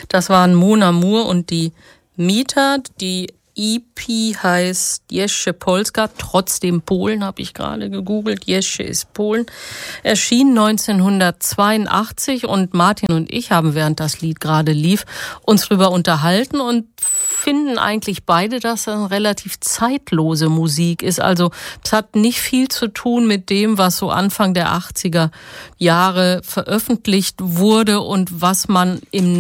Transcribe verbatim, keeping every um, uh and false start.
Das waren Mon Amour und die Mieter. Die E P heißt Jesche Polska, trotzdem Polen, habe ich gerade gegoogelt. Jesche ist Polen. Erschien neunzehnhundertzweiundachtzig und Martin und ich haben, während das Lied gerade lief, uns drüber unterhalten und finden eigentlich beide, dass das eine relativ zeitlose Musik ist. Also es hat nicht viel zu tun mit dem, was so Anfang der achtziger Jahre veröffentlicht wurde und was man im